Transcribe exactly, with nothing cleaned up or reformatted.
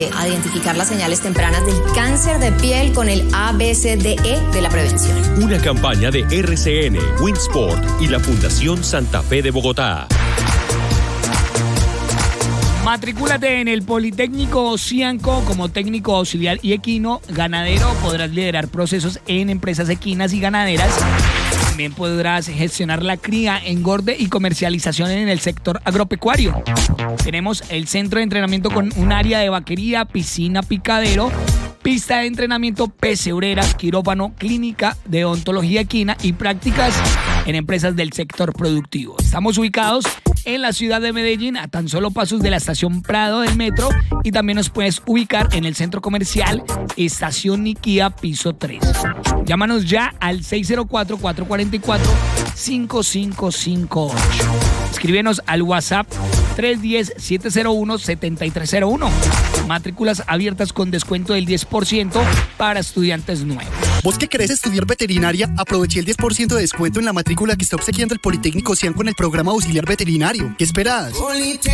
A identificar las señales tempranas del cáncer de piel con el A B C D E de la prevención. Una campaña de R C N, Winsport y la Fundación Santa Fe de Bogotá. Matricúlate en el Politécnico Cianco como técnico auxiliar y equino ganadero. Podrás liderar procesos en empresas equinas y ganaderas. También podrás gestionar la cría, engorde y comercialización en el sector agropecuario. Tenemos el centro de entrenamiento con un área de vaquería, piscina, picadero, pista de entrenamiento, pesebrera, quirófano, clínica de odontología equina y prácticas en empresas del sector productivo. Estamos ubicados en la ciudad de Medellín, a tan solo pasos de la estación Prado del metro, y también nos puedes ubicar en el centro comercial Estación Niquía, piso tres. Llámanos ya al seis cero cuatro, cuatro cuatro cuatro, cinco cinco cinco ocho. Escríbenos al WhatsApp tres uno cero, siete cero uno, siete tres cero uno. Matrículas abiertas con descuento del diez por ciento para estudiantes nuevos. ¿Vos que querés estudiar veterinaria? Aproveché el diez por ciento de descuento en la matrícula que está obsequiando el Politécnico Cianco con el programa auxiliar veterinario. ¿Qué esperás?